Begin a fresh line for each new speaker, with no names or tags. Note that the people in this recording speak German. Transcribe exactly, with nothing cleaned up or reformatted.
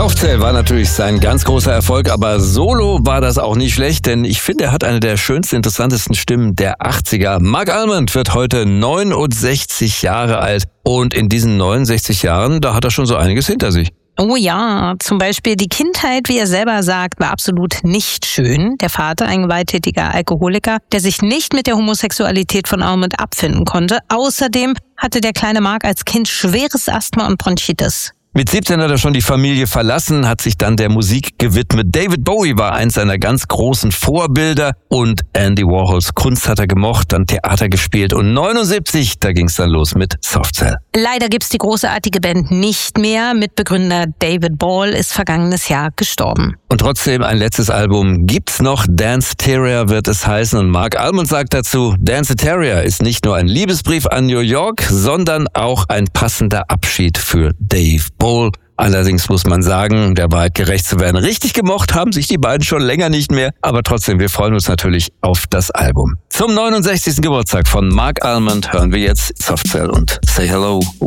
Softcell war natürlich sein ganz großer Erfolg, aber solo war das auch nicht schlecht, denn ich finde, er hat eine der schönsten, interessantesten Stimmen der achtziger. Marc Almond wird heute neunundsechzig Jahre alt und in diesen neunundsechzig Jahren, da hat er schon so einiges hinter sich.
Oh ja, zum Beispiel die Kindheit, wie er selber sagt, war absolut nicht schön. Der Vater, ein gewalttätiger Alkoholiker, der sich nicht mit der Homosexualität von Almond abfinden konnte. Außerdem hatte der kleine Marc als Kind schweres Asthma und Bronchitis.
Mit siebzehn hat er schon die Familie verlassen, hat sich dann der Musik gewidmet. David Bowie war eins seiner ganz großen Vorbilder und Andy Warhols Kunst hat er gemocht, dann Theater gespielt und neunundsiebzig, da ging's dann los mit Softcell.
Leider gibt's die großartige Band nicht mehr. Mitbegründer David Ball ist vergangenes Jahr gestorben.
Und trotzdem ein letztes Album gibt's noch, Danceteria wird es heißen und Marc Almond sagt dazu, Danceteria ist nicht nur ein Liebesbrief an New York, sondern auch ein passender Abschied für Dave Ball. Allerdings muss man sagen, der Wahrheit gerecht zu werden, richtig gemocht haben sich die beiden schon länger nicht mehr, aber trotzdem, wir freuen uns natürlich auf das Album. Zum neunundsechzigsten Geburtstag von Marc Almond hören wir jetzt Softcell und Say Hello